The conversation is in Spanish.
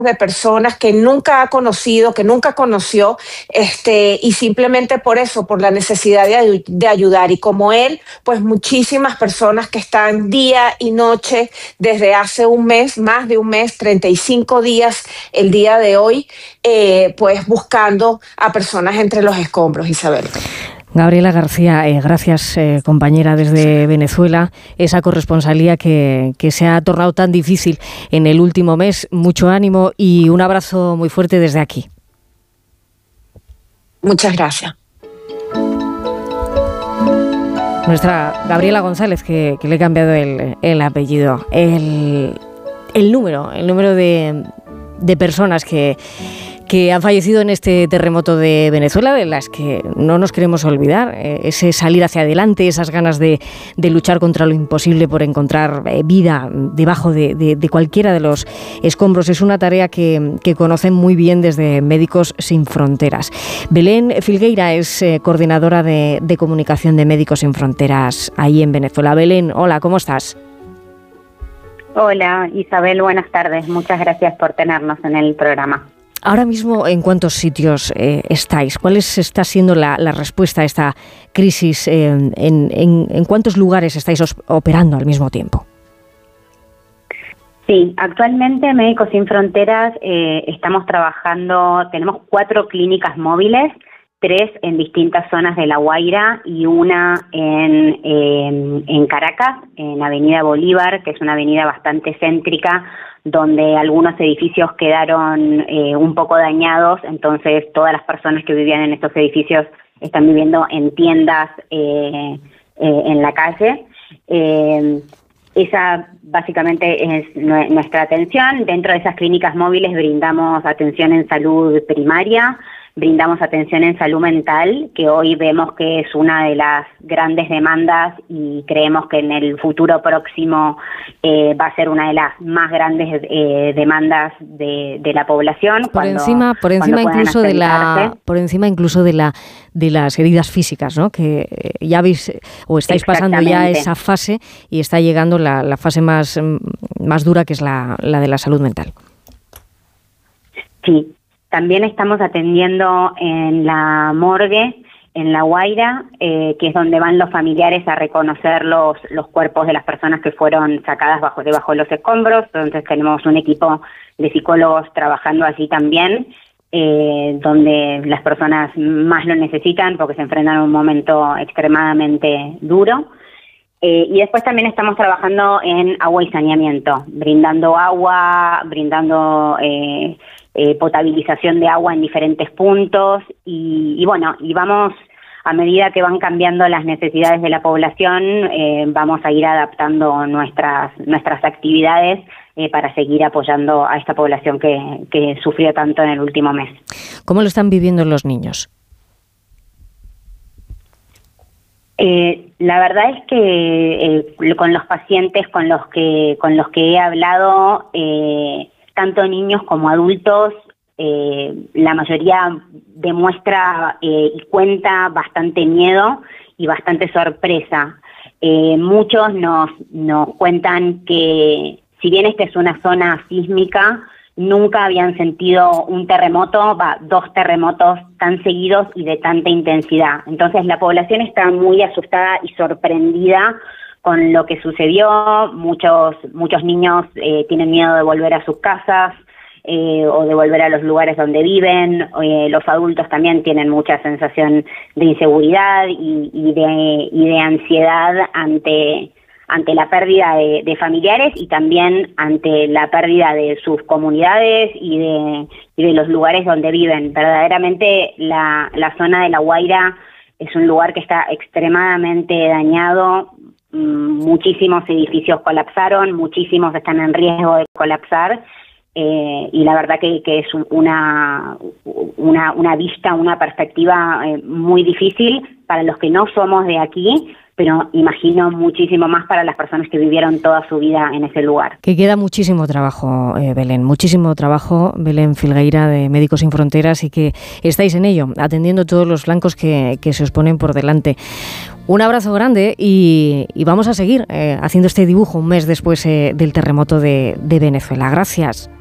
de personas que nunca ha conocido, que nunca conoció, y simplemente por eso, por la necesidad de ayudar. Y como él, pues muchísimas personas que están día y noche desde hace un mes, más de un mes, 35 días el día de hoy, pues buscando a personas entre los escombros, Isabel. Gabriela García, gracias, compañera desde Venezuela. Esa corresponsalía que se ha tornado tan difícil en el último mes. Mucho ánimo y un abrazo muy fuerte desde aquí. Muchas gracias. Nuestra Gabriela González, que le he cambiado el apellido. El número de personas que han fallecido en este terremoto de Venezuela, de las que no nos queremos olvidar, ese salir hacia adelante, esas ganas de luchar contra lo imposible por encontrar vida debajo de cualquiera de los escombros. Es una tarea que conocen muy bien desde Médicos Sin Fronteras. Belén Filgueira es coordinadora de comunicación de Médicos Sin Fronteras ahí en Venezuela. Belén, hola, ¿cómo estás? Hola, Isabel, buenas tardes. Muchas gracias por tenernos en el programa. Ahora mismo, ¿en cuántos sitios estáis? ¿Cuál está siendo la respuesta a esta crisis? ¿En cuántos lugares estáis operando al mismo tiempo? Sí, actualmente Médicos Sin Fronteras estamos trabajando, tenemos 4 clínicas móviles, 3 en distintas zonas de La Guaira y una en Caracas, en Avenida Bolívar, que es una avenida bastante céntrica, donde algunos edificios quedaron un poco dañados, entonces todas las personas que vivían en estos edificios están viviendo en tiendas en la calle. Esa básicamente es nuestra atención. Dentro de esas clínicas móviles brindamos atención en salud primaria, brindamos atención en salud mental, que hoy vemos que es una de las grandes demandas y creemos que en el futuro próximo va a ser una de las más grandes demandas de la población. Por encima incluso de las heridas físicas, ¿no? Que ya habéis o estáis pasando ya esa fase y está llegando la fase más dura, que es la de la salud mental. Sí. También estamos atendiendo en la morgue, en La Guaira, que es donde van los familiares a reconocer los cuerpos de las personas que fueron sacadas debajo de los escombros. Entonces tenemos un equipo de psicólogos trabajando allí también, donde las personas más lo necesitan porque se enfrentan a un momento extremadamente duro. Y después también estamos trabajando en agua y saneamiento, brindando agua, brindando potabilización de agua en diferentes puntos y vamos, a medida que van cambiando las necesidades de la población, vamos a ir adaptando nuestras actividades para seguir apoyando a esta población que sufrió tanto en el último mes. ¿Cómo lo están viviendo los niños? La verdad es que con los pacientes con los que he hablado, tanto niños como adultos, la mayoría demuestra y cuenta bastante miedo y bastante sorpresa. Muchos nos cuentan que, si bien esta es una zona sísmica, nunca habían sentido un terremoto, 2 terremotos tan seguidos y de tanta intensidad. Entonces la población está muy asustada y sorprendida con lo que sucedió. Muchos niños tienen miedo de volver a sus casas o de volver a los lugares donde viven. Los adultos también tienen mucha sensación de inseguridad y de ansiedad ante la pérdida de familiares y también ante la pérdida de sus comunidades y de los lugares donde viven. Verdaderamente la zona de La Guaira es un lugar que está extremadamente dañado. Muchísimos edificios colapsaron, muchísimos están en riesgo de colapsar, y la verdad que es una vista, una perspectiva muy difícil para los que no somos de aquí, pero imagino muchísimo más para las personas que vivieron toda su vida en ese lugar. Que queda muchísimo trabajo, Belén, muchísimo trabajo, Belén Filgueira de Médicos Sin Fronteras, y que estáis en ello, atendiendo todos los flancos que se os ponen por delante. Un abrazo grande y vamos a seguir haciendo este dibujo un mes después del terremoto de Venezuela. Gracias.